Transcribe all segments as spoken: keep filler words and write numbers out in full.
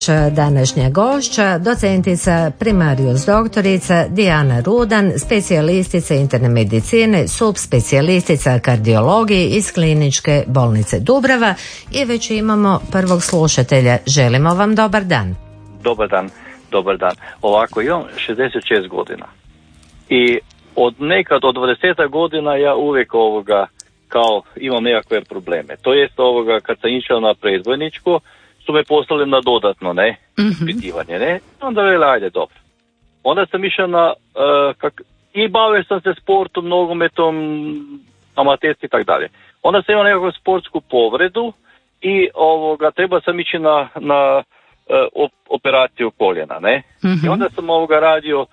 Današnja gošća, docentica primarijus doktorica Dijana Rudan, specijalistica interne medicine, subspecijalistica kardiologije iz Kliničke bolnice Dubrava i već imamo prvog slušatelja. Želimo vam dobar dan. Dobar dan, dobar dan. Ovako, imam šezdeset šest godina i od nekad, od dvadeset godina ja uvijek ovoga, kao imam nekakve probleme. To jest ovoga, kad sam išao na predvojničko, su me poslali na dodatno, ne, ispitivanje, ne, onda vele, ajde, dobro. Onda sam išao na, uh, kak, i bavio sam se sportom, nogometom, amaterski i tak dalje. Onda sam imao nekakvu sportsku povredu i ovoga, treba sam ići na, na uh, operaciju koljena, ne. Mm-hmm. I onda sam ovoga radio uh,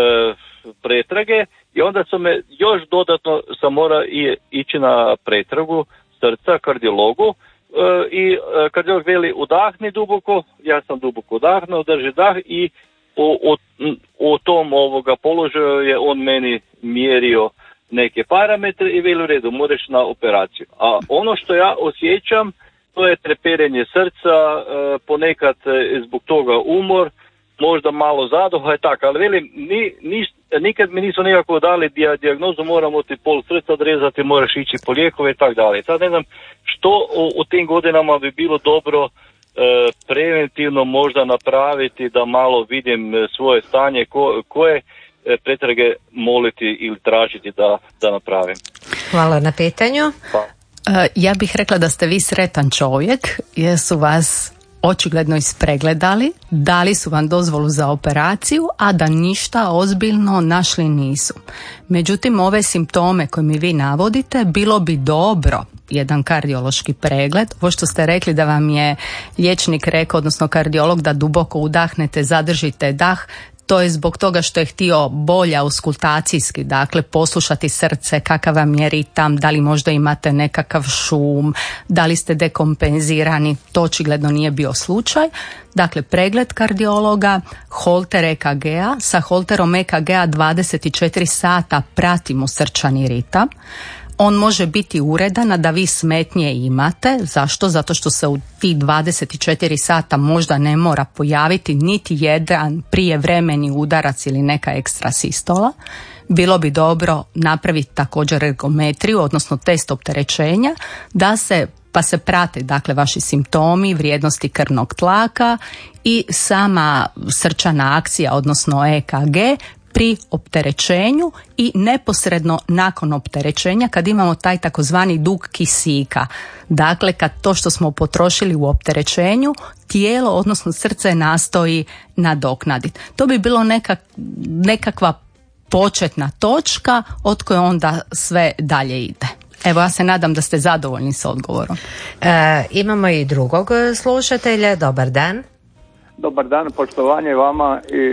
pretrage i onda sam me još dodatno sam morao i, ići na pretragu srca, kardiologu. Uh, i uh, kardiolog veli udahni duboko, ja sam duboko udahnuo, drži dah i u, u, u tom ovoga položaju je on meni mjerio neke parametre i veli u redu, moraš na operaciju. A ono što ja osjećam, to je treperenje srca, uh, ponekad uh, zbog toga umor, možda malo zadoha i tako, ali veli, ni, ni, nikad mi nisu nekako dali dijagnozu, moramo ti pol srca odrezati, moraš ići po lijekove i tako dalje. Sad ne znam što u, u tim godinama bi bilo dobro e, preventivno možda napraviti da malo vidim svoje stanje, ko, koje e, pretrage moliti ili tražiti da, da napravim. Hvala na pitanju. Pa. Ja bih rekla da ste vi sretan čovjek jer su vas očigledno ispregledali, dali su vam dozvolu za operaciju, a da ništa ozbiljno našli nisu. Međutim, ove simptome koje mi vi navodite, bilo bi dobro jedan kardiološki pregled. Ovo što ste rekli da vam je liječnik rekao, odnosno kardiolog, da duboko udahnete, zadržite dah, to je zbog toga što je htio bolje auskultacijski, dakle poslušati srce, kakav vam je ritam, da li možda imate nekakav šum, da li ste dekompenzirani, to očigledno nije bio slučaj. Dakle, pregled kardiologa, holter E K G-a, sa holterom E K G-a dvadeset četiri sata pratimo srčani ritam. On može biti uredan, a da vi smetnje imate. Zašto? Zato što se u tih dvadeset četiri sata možda ne mora pojaviti niti jedan prijevremeni udarac ili neka ekstra sistola. Bilo bi dobro napraviti također ergometriju, odnosno test opterećenja, da se pa se prate dakle vaši simptomi, vrijednosti krvnog tlaka i sama srčana akcija, odnosno E K G, pri opterećenju i neposredno nakon opterećenja kad imamo taj takozvani dug kisika. Dakle, kad to što smo potrošili u opterećenju, tijelo, odnosno srce nastoji nadoknaditi. To bi bilo neka, nekakva početna točka od koje onda sve dalje ide. Evo, ja se nadam da ste zadovoljni s odgovorom. E, imamo i drugog slušatelja. Dobar dan. Dobar dan, poštovanje vama i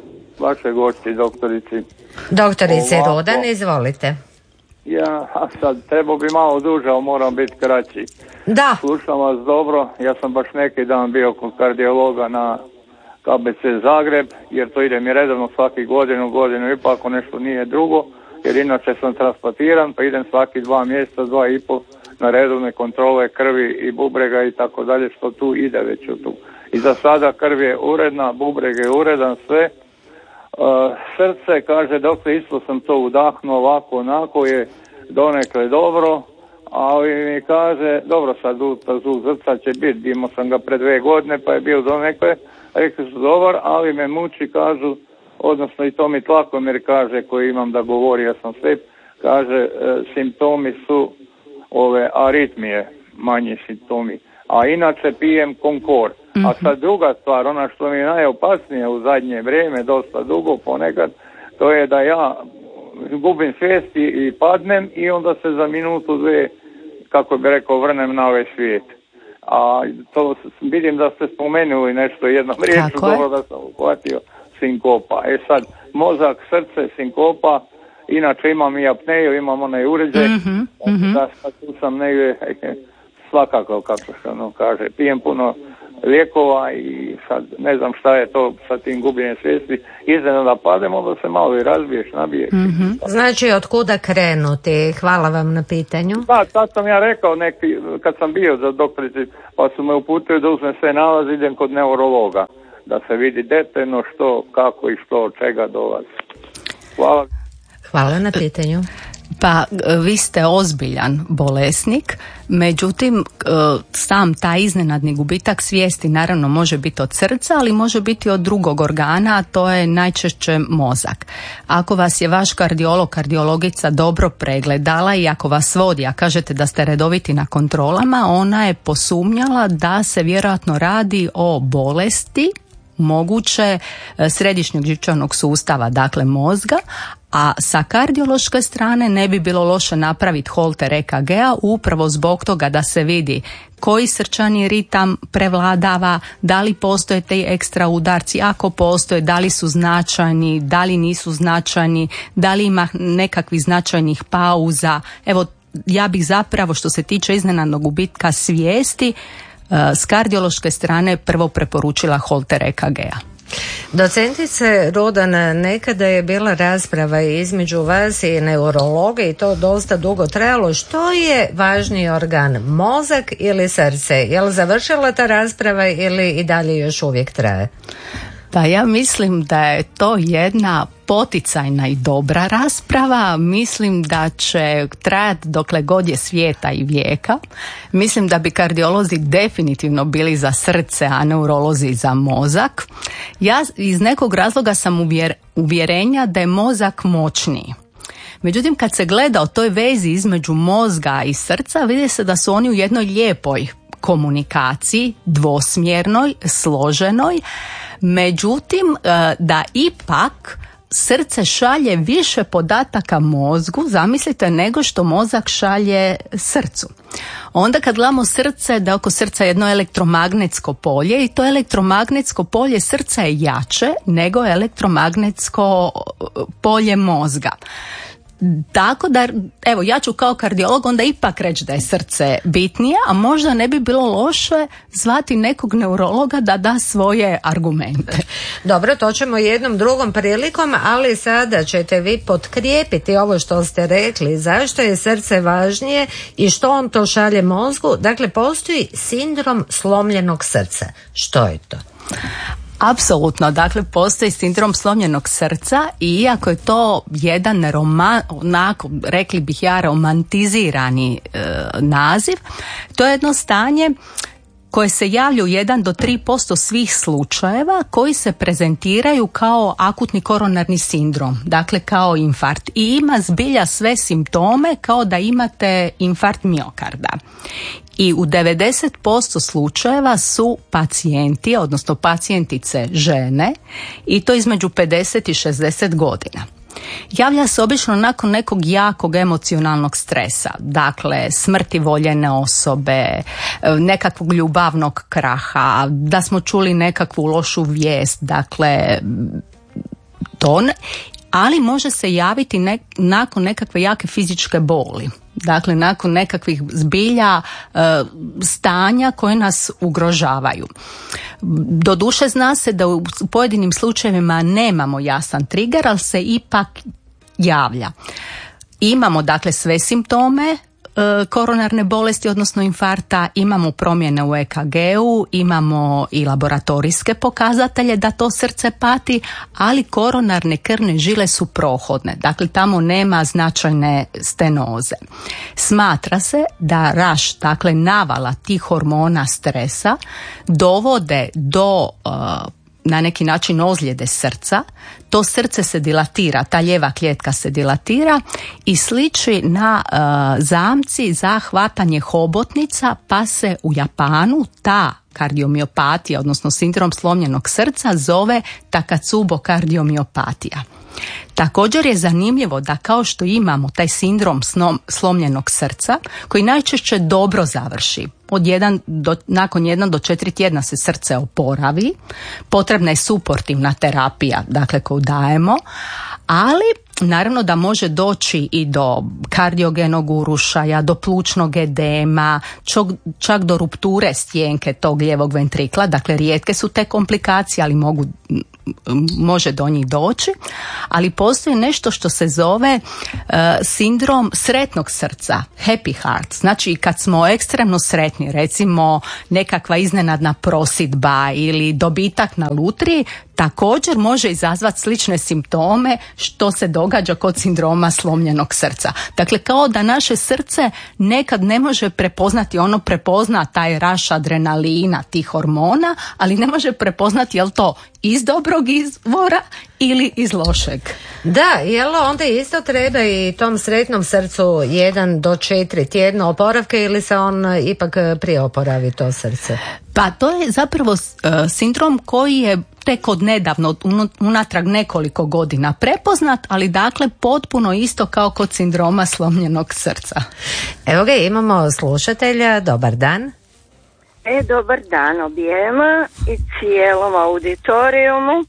vaše gošći, doktorici. Doktorice Ovako, Rudan, izvolite. Ja, a sad, trebao bi malo duže, ali moram biti kraći. Da. Slušam vas dobro, ja sam baš neki dan bio kod kardiologa na K B C Zagreb, jer to ide mi redovno svaki godinu, godinu i pa ako nešto nije drugo, jer inače sam transplantiran, pa idem svaki dva mjeseca, dva i pol na redovne kontrole krvi i bubrega i tako dalje, što tu ide već u tu. I za sada krv je uredna, bubreg je uredan, sve. Uh, srce, kaže doktor, isto sam to udahnuo ovako, onako je donekle dobro, ali mi kaže, dobro sad zvuk srca će biti, imao sam ga pred dve godine pa je bio donekle, rekli su dobar, ali me muči, kažu, odnosno i to mi tlakomjer kaže koji imam da govori, ja sam slijep, kaže e, simptomi su ove aritmije, manji simptomi, a inače pijem Konkor. A sad druga stvar, ona što mi je najopasnije u zadnje vrijeme, dosta dugo ponekad, to je da ja gubim svijesti i padnem i onda se za minutu dve, kako bi rekao, vrnem na ovaj svijet. A to vidim da ste spomenuli nešto jednom riječu, dobro da sam uhvatio, sinkopa. E sad, mozak, srce, sinkopa, inače imam i apneju, imam onaj uređaj, mm-hmm, mm-hmm. da sad tu sam negdje, svakako, kako se ono kaže, pijem puno lijekova i sad ne znam šta je to sa tim gubljenjem svijesti. Iznenada padem, onda se malo i razbiješ, nabiješ. Mm-hmm. Znači, od kuda krenuti? Hvala vam na pitanju. Da, tad sam ja rekao neki, kad sam bio za doktorici, pa su me uputili da uzmem sve nalaze, idem kod neurologa, da se vidi detaljno što, kako i što, od čega dolazi. Hvala. Hvala na pitanju. Pa vi ste ozbiljan bolesnik, međutim sam taj iznenadni gubitak svijesti naravno može biti od srca, ali može biti od drugog organa, a to je najčešće mozak. Ako vas je vaš kardiolog, kardiologica dobro pregledala i ako vas vodi, a kažete da ste redoviti na kontrolama, ona je posumnjala da se vjerojatno radi o bolesti moguće središnjeg živčanog sustava, dakle mozga, a sa kardiološke strane ne bi bilo loše napraviti holter E K G-a upravo zbog toga da se vidi koji srčani ritam prevladava, da li postoje te ekstra udarci, ako postoje, da li su značajni, da li nisu značajni, da li ima nekakvih značajnih pauza. Evo, ja bih zapravo što se tiče iznenadnog gubitka svijesti s kardiološke strane prvo preporučila holter E K G-a. Docentice Rudan, nekada je bila rasprava između vas i neurologa i to dosta dugo trajalo. Što je važniji organ, mozak ili srce? Je li završila ta rasprava ili i dalje još uvijek traje? Pa ja mislim da je to jedna poticajna i dobra rasprava. Mislim da će trajati dokle god je svijeta i vijeka. Mislim da bi kardiolozi definitivno bili za srce, a neurolozi za mozak. Ja iz nekog razloga sam uvjer, uvjerenja da je mozak moćniji. Međutim, kad se gleda o toj vezi između mozga i srca, vidi se da su oni u jednoj lijepoj komunikaciji, dvosmjernoj, složenoj. Međutim, da ipak srce šalje više podataka mozgu, zamislite, nego što mozak šalje srcu. Onda kad gledamo srce, da oko srca je jedno elektromagnetsko polje i to elektromagnetsko polje srca je jače nego elektromagnetsko polje mozga. Tako da, evo, ja ću kao kardiolog onda ipak reći da je srce bitnije, a možda ne bi bilo loše zvati nekog neurologa da da svoje argumente. Dobro, to ćemo jednom drugom prilikom, ali sada ćete vi potkrijepiti ovo što ste rekli, zašto je srce važnije i što on to šalje mozgu. Dakle, postoji sindrom slomljenog srca. Što je to? Apsolutno, dakle postoji sindrom slomljenog srca i iako je to jedan roman, onako, rekli bih ja, romantizirani e, naziv, to je jedno stanje koje se javlja u jedan do tri posto svih slučajeva koji se prezentiraju kao akutni koronarni sindrom, dakle kao infarkt, i ima zbilja sve simptome kao da imate infarkt miokarda. I u devedeset posto slučajeva su pacijenti, odnosno pacijentice žene, i to između pedeset i šezdeset godina. Javlja se obično nakon nekog jakog emocionalnog stresa, dakle smrti voljene osobe, nekakvog ljubavnog kraha, da smo čuli nekakvu lošu vijest, dakle to, ali može se javiti ne, nakon nekakve jake fizičke boli. Dakle, nakon nekakvih zbilja e, stanja koje nas ugrožavaju. Doduše zna se da u pojedinim slučajevima nemamo jasan trigger, ali se ipak javlja. Imamo dakle sve simptome e, koronarne bolesti, odnosno infarkta, imamo promjene u E K G-u, imamo i laboratorijske pokazatelje da to srce pati, ali koronarne krvne žile su prohodne, dakle tamo nema značajne stenoze. Smatra se da raš, dakle navala tih hormona stresa, dovode do uh, na neki način ozljede srca, to srce se dilatira, ta lijeva klijetka se dilatira i sliči na uh, zamci za hvatanje hobotnica, pa se u Japanu ta kardiomiopatija, odnosno sindrom slomljenog srca, zove Takatsubo kardiomiopatija. Također je zanimljivo da kao što imamo taj sindrom snom, slomljenog srca, koji najčešće dobro završi, od jedan do, nakon jedan do četiri tjedna se srce oporavi, potrebna je suportivna terapija, dakle koju dajemo, ali naravno da može doći i do kardiogenog urušaja, do plućnog edema, čak, čak do rupture stjenke tog lijevog ventrikla. Dakle, rijetke su te komplikacije, ali mogu može do njih doći, ali postoji nešto što se zove uh, sindrom sretnog srca, happy heart. Znači kad smo ekstremno sretni, recimo nekakva iznenadna prosidba ili dobitak na lutriji, također može izazvati slične simptome što se događa kod sindroma slomljenog srca. Dakle, kao da naše srce nekad ne može prepoznati, ono prepozna taj raš adrenalina, tih hormona, ali ne može prepoznati je li to iz dobrog izvora ili iz lošeg. Da, jel onda isto treba i tom sretnom srcu jedan do četiri tjedna oporavke ili se on ipak prije oporavi to srce? Pa to je zapravo uh, sindrom koji je tek od nedavno, unatrag nekoliko godina prepoznat, ali dakle potpuno isto kao kod sindroma slomljenog srca. Evo ga, imamo slušatelja, dobar dan. E, dobar dan objema i cijelom auditorijumu.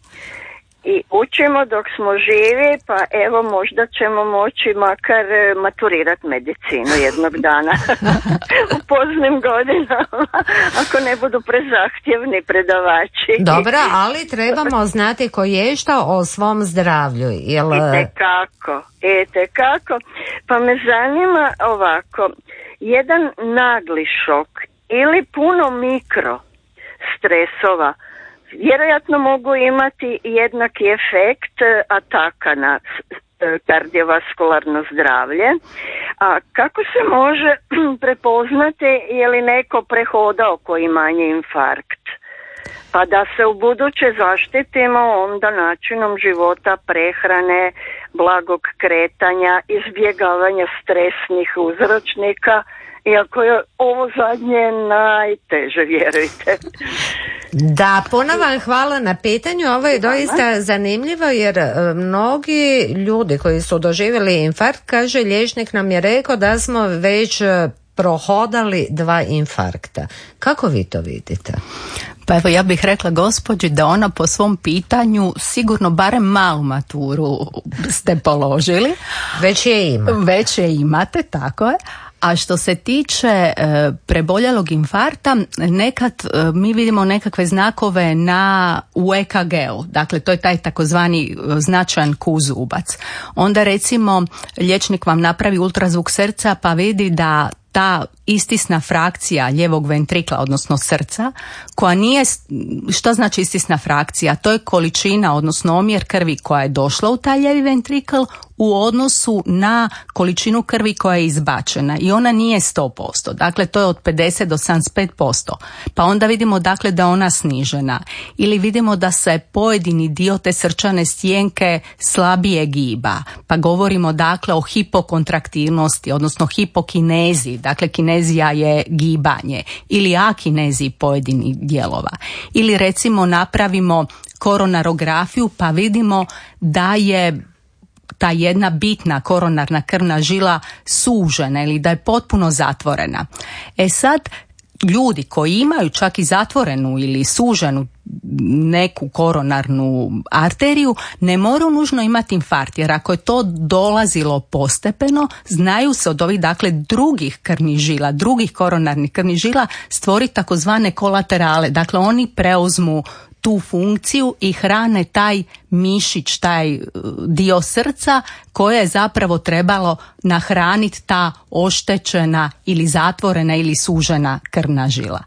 I učimo dok smo živi, pa evo možda ćemo moći makar maturirati medicinu jednog dana u poznim godinama, ako ne budu prezahtjevni predavači. Dobro, ali trebamo znati koješta o svom zdravlju. Jel... Itekako, itekako. Pa me zanima ovako, jedan nagli šok ili puno mikro stresova vjerojatno mogu imati jednaki efekt ataka na kardiovaskularno zdravlje. A kako se može prepoznati je li neko prehodao koji manji infarkt? Pa da se u buduće zaštitimo onda načinom života, prehrane, blagog kretanja, izbjegavanja stresnih uzročnika, iako je ovo zadnje najteže, vjerujte. Da, puno vam hvala na pitanju. Ovo je doista zanimljivo jer mnogi ljudi koji su doživjeli infarkt, kaže liječnik nam je rekao da smo već prohodali dva infarkta. Kako vi to vidite? Pa evo, ja bih rekla gospođi da ona po svom pitanju sigurno barem malu maturu ste položili. Već je imate. Već je imate, tako je. A što se tiče e, preboljelog infarkta, nekad e, mi vidimo nekakve znakove na u E K G-u, dakle to je taj takozvani značajan kuzubac. Onda recimo liječnik vam napravi ultrazvuk srca pa vidi da ta istisna frakcija lijevog ventrikla, odnosno srca, koja nije, što znači istisna frakcija? To je količina, odnosno omjer krvi koja je došla u taj lijevi ventrikl u odnosu na količinu krvi koja je izbačena i ona nije sto posto, dakle to je od pedeset do sedamdeset pet posto. Pa onda vidimo dakle da je ona snižena ili vidimo da se pojedini dio te srčane stjenke slabije giba, pa govorimo dakle o hipokontraktivnosti, odnosno hipokinezi, dakle kinezija je gibanje ili akineziji pojedinih dijelova. Ili recimo napravimo koronarografiju pa vidimo da je ta jedna bitna koronarna krvna žila sužena ili da je potpuno zatvorena. E sad, ljudi koji imaju čak i zatvorenu ili suženu neku koronarnu arteriju ne moraju nužno imati infarkt, jer ako je to dolazilo postepeno, znaju se od ovih dakle drugih krvnih žila, drugih koronarnih krvnih žila stvoriti takozvane kolaterale, dakle oni preuzmu tu funkciju i hrane taj mišić, taj dio srca koje je zapravo trebalo nahraniti ta oštećena ili zatvorena ili sužena krvna žila.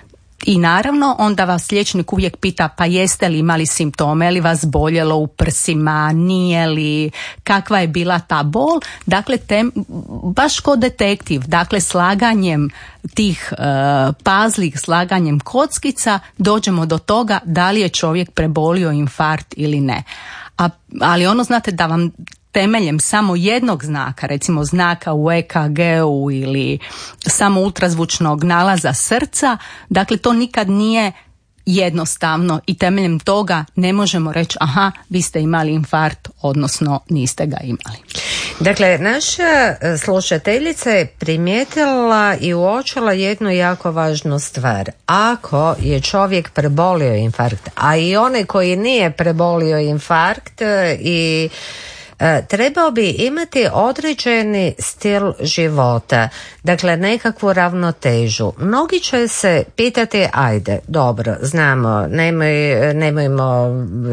I naravno onda vas liječnik uvijek pita pa jeste li imali simptome, je li vas boljelo u prsima, nije li, kakva je bila ta bol. Dakle, tem, baš ko detektiv, dakle slaganjem tih e, pazli, slaganjem kockica dođemo do toga da li je čovjek prebolio infarkt ili ne. A, ali ono znate da vam temeljem samo jednog znaka, recimo znaka u E K G-u ili samo ultrazvučnog nalaza srca, dakle to nikad nije jednostavno i temeljem toga ne možemo reći aha, vi ste imali infarkt, odnosno niste ga imali. Dakle, naša slušateljica je primijetila i uočila jednu jako važnu stvar. Ako je čovjek prebolio infarkt, a i onaj koji nije prebolio infarkt i trebao bi imati određeni stil života, dakle nekakvu ravnotežu. Mnogi će se pitati, ajde, dobro, znamo, nemoj, nemojmo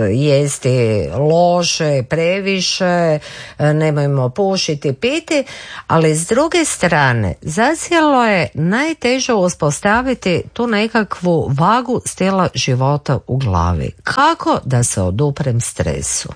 jesti loše, previše, nemojmo pušiti, piti, ali s druge strane, zacijelo je najteže uspostaviti tu nekakvu vagu stila života u glavi. Kako da se oduprem stresu?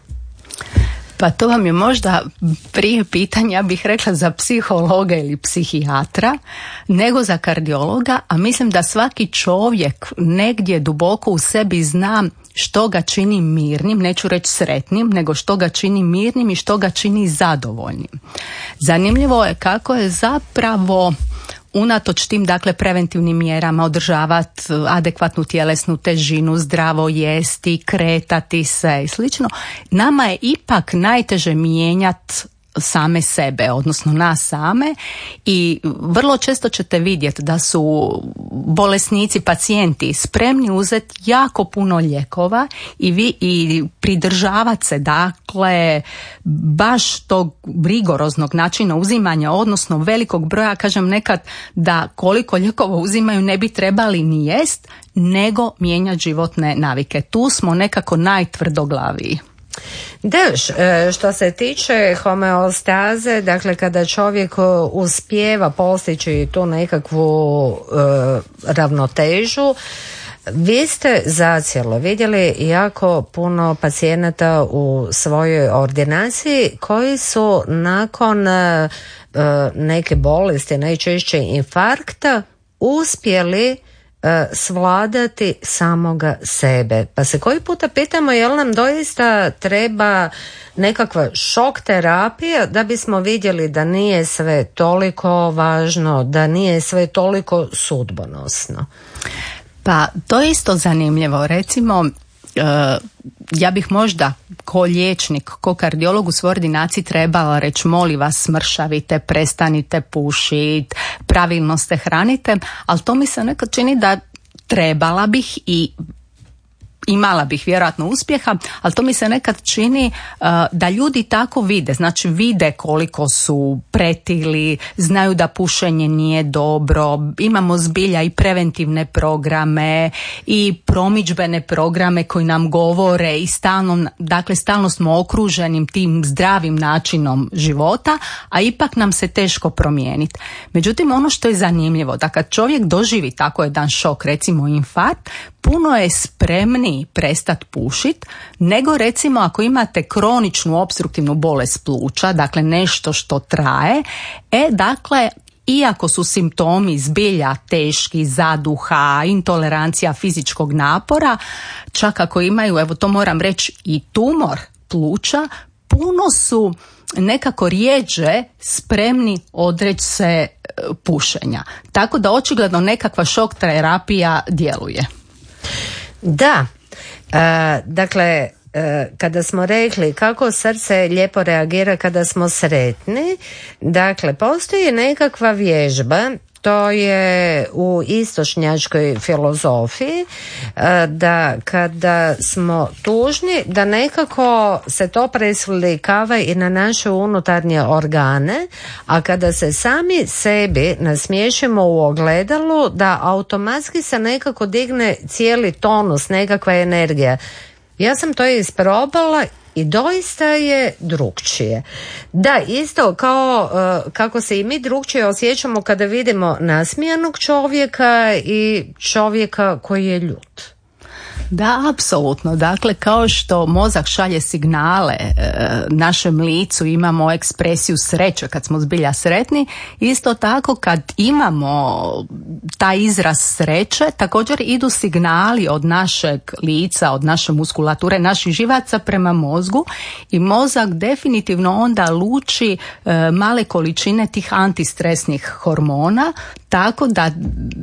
Pa to vam je možda prije pitanja, ja bih rekla, za psihologa ili psihijatra nego za kardiologa, a mislim da svaki čovjek negdje duboko u sebi zna što ga čini mirnim, neću reći sretnim, nego što ga čini mirnim i što ga čini zadovoljnim. Zanimljivo je kako je zapravo unatoč tim, dakle, preventivnim mjerama održavati adekvatnu tjelesnu težinu, zdravo jesti, kretati se i slično, nama je ipak najteže mijenjati same sebe, odnosno nas same, i vrlo često ćete vidjeti da su bolesnici, pacijenti spremni uzeti jako puno lijekova i, vi, i pridržavati se, dakle, baš tog rigoroznog načina uzimanja, odnosno velikog broja, kažem nekad da koliko lijekova uzimaju ne bi trebali ni jest, nego mijenjati životne navike. Tu smo nekako najtvrdoglaviji. Da, što se tiče homeostaze, dakle kada čovjek uspijeva postići tu nekakvu uh, ravnotežu, vi ste zacijelo vidjeli jako puno pacijenata u svojoj ordinaciji koji su nakon uh, neke bolesti, najčešće infarkta, uspjeli svladati samoga sebe. Pa se koji puta pitamo jel nam doista treba nekakva šok terapija da bismo vidjeli da nije sve toliko važno, da nije sve toliko sudbonosno. Pa to je isto zanimljivo. Recimo, ja bih možda ko liječnik, ko kardiolog u svojoj ordinaciji trebala reći, molim vas, smršavite, prestanite pušiti, pravilno se hranite, ali to mi se nekad čini da trebala bih i imala bih vjerojatno uspjeha, ali to mi se nekad čini uh, da ljudi tako vide, znači vide koliko su pretili, znaju da pušenje nije dobro, imamo zbilja i preventivne programe i promidžbene programe koji nam govore i stalno, dakle stalno smo okruženim tim zdravim načinom života, a ipak nam se teško promijeniti. Međutim, ono što je zanimljivo, da kad čovjek doživi tako jedan šok, recimo infarkt, puno je spremniji prestati pušiti nego recimo ako imate kroničnu opstruktivnu bolest pluća, dakle nešto što traje, e dakle iako su simptomi zbilja teški, zaduha, intolerancija fizičkog napora, čak ako imaju, evo to moram reći, i tumor pluća, puno su nekako rjeđe spremni odreći se pušenja. Tako da očigledno nekakva šok terapija djeluje. Da, e, dakle, e, kada smo rekli kako srce lijepo reagira kada smo sretni, dakle, postoji nekakva vježba, to je u istočnjačkoj filozofiji, da kada smo tužni, da nekako se to preslikava i na naše unutarnje organe, a kada se sami sebi nasmiješimo u ogledalu, da automatski se nekako digne cijeli tonus, nekakva energija. Ja sam to isprobala i doista je drukčije. Da, isto kao uh, kako se i mi drukčije osjećamo kada vidimo nasmijanog čovjeka i čovjeka koji je ljut. Da, apsolutno. Dakle, kao što mozak šalje signale e, našem licu, imamo ekspresiju sreće kad smo zbilja sretni, isto tako kad imamo taj izraz sreće, također idu signali od našeg lica, od naše muskulature, naših živaca prema mozgu i mozak definitivno onda luči e, male količine tih antistresnih hormona, tako da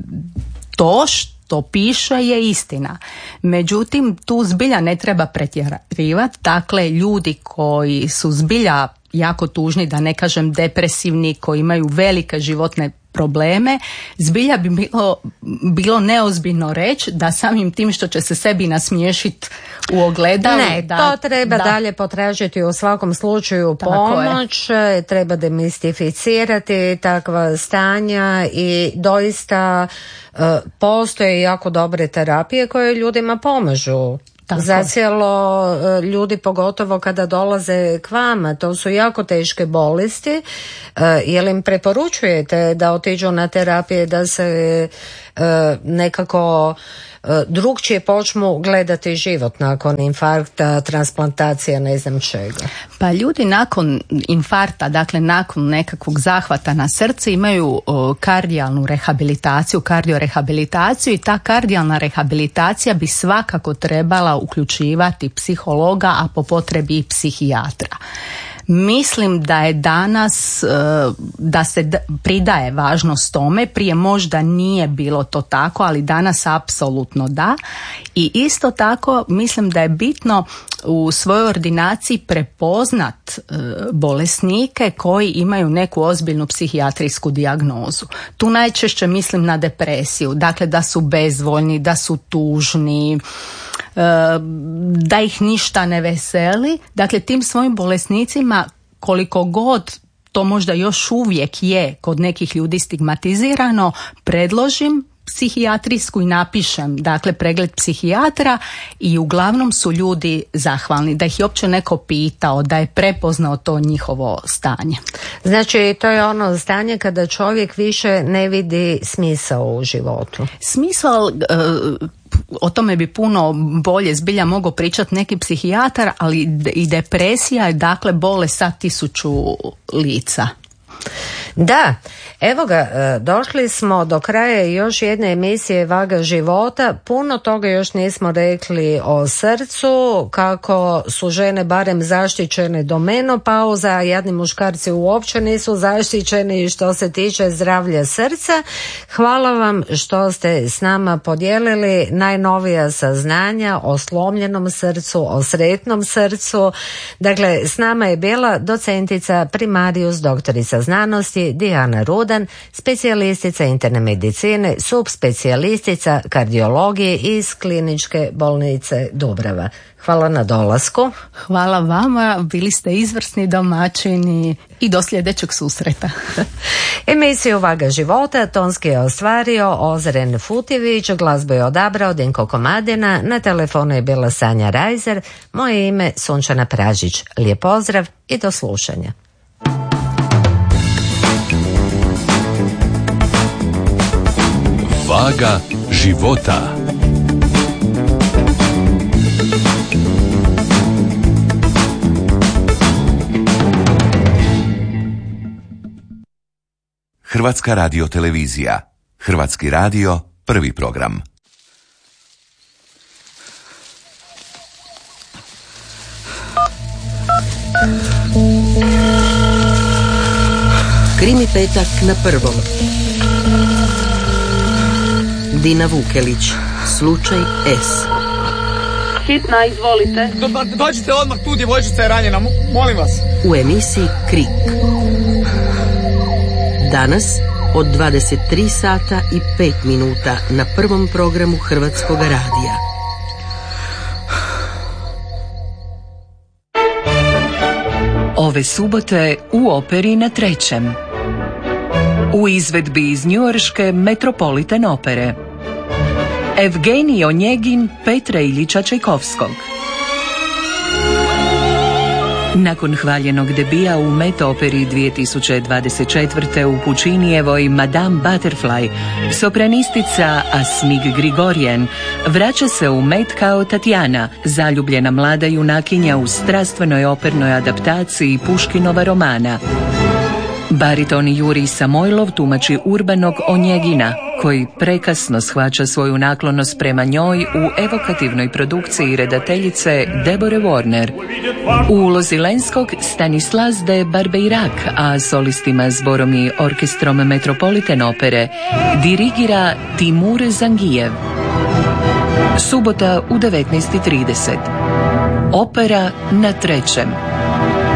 to što to piše je istina. Međutim, tu zbilja ne treba pretjerivati. Dakle, ljudi koji su zbilja jako tužni, da ne kažem depresivni, koji imaju velike životne probleme, zbilja bi bilo, bilo neozbiljno reći da samim tim što će se sebi nasmiješiti u ogledalu. Ne, da, to treba da. dalje potražiti u svakom slučaju Tako pomoć, je. Treba demistificirati takva stanja i doista uh, postoje jako dobre terapije koje ljudima pomažu. Tako. Zacijelo ljudi, pogotovo kada dolaze k vama, to su jako teške bolesti. Jel im preporučujete da otiđu na terapije, da se nekako drugčije počnu gledati život nakon infarkta, transplantacije, ne znam čega? Pa ljudi nakon infarkta, dakle nakon nekakvog zahvata na srce imaju o, kardijalnu rehabilitaciju, kardiorehabilitaciju i ta kardijalna rehabilitacija bi svakako trebala uključivati psihologa, a po potrebi i psihijatra. Mislim da je danas, da se pridaje važnost tome, prije možda nije bilo to tako, ali danas apsolutno da. I isto tako mislim da je bitno u svojoj ordinaciji prepoznat bolesnike koji imaju neku ozbiljnu psihijatrijsku dijagnozu. Tu najčešće mislim na depresiju, dakle da su bezvoljni, da su tužni, da ih ništa ne veseli. Dakle, tim svojim bolesnicima, koliko god to možda još uvijek je kod nekih ljudi stigmatizirano, predložim psihijatrijsku i napišem, dakle, pregled psihijatra i uglavnom su ljudi zahvalni, da ih je uopće neko pitao, da je prepoznao to njihovo stanje. Znači, to je ono stanje kada čovjek više ne vidi smisao u životu. Smisao, o tome bi puno bolje zbilja mogao pričati neki psihijatar, ali i depresija je dakle bolest sa tisuću lica. Da, evo ga, došli smo do kraja još jedne emisije Vaga života. Puno toga još nismo rekli o srcu, kako su žene barem zaštićene do menopauza, a jadni muškarci uopće nisu zaštićeni što se tiče zdravlja srca. Hvala vam što ste s nama podijelili najnovija saznanja o slomljenom srcu, o sretnom srcu. Dakle, s nama je bila docentica primarijus, doktorica znanosti Dijana Rudan, specijalistica interne medicine, subspecijalistica kardiologije iz Kliničke bolnice Dubrava. Hvala na dolasku. Hvala vama, bili ste izvrsni domaćini i do sljedećeg susreta. Emisiju Vaga života tonski je ostvario Ozren Futjević, glazbu je odabrao Dinko Komadina, na telefonu je bila Sanja Rajzer, moje ime Sunčana Pražić. Lijep pozdrav i do slušanja. Vaga života. Hrvatska radiotelevizija. Hrvatski radio, prvi program. Krimi petak na prvom. Dina Vukelić, slučaj S. Hitna, izvolite. Do, do, dođite odmah, tu djevojčica je ranjena, molim vas. U emisiji Krik. Danas od dvadeset tri sata i pet minuta na prvom programu Hrvatskog radija. Ove subote u operi na Trećem. U izvedbi iz njujorške Metropolitan opere. Evgenij Onjegin Petra Iljiča Čajkovskog. Nakon hvaljenog debija u Met operi dvije tisuće dvadeset četvrte u Pučinijevoj Madame Butterfly, sopranistica Asmik Grigorjen vraća se u Met kao Tatjana, zaljubljena mlada junakinja u strastvenoj opernoj adaptaciji Puškinova romana. Bariton Jurij Samojlov tumači urbanog Onjegina, koji prekasno shvaća svoju naklonost prema njoj u evokativnoj produkciji redateljice Debore Warner. U ulozi Lenskog Stanislas de Barbeirak, a solistima, zborom i orkestrom Metropolitan opere dirigira Timur Zangijev. Subota u devetnaest i trideset. Opera na Trećem.